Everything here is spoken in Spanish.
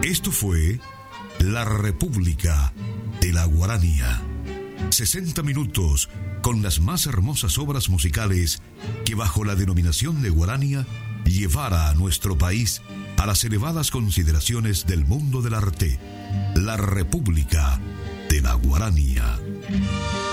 Esto fue La República de la Guaranía. 60 minutos con las más hermosas obras musicales que bajo la denominación de Guaranía llevara a nuestro país a las elevadas consideraciones del mundo del arte. La República de la Guaranía.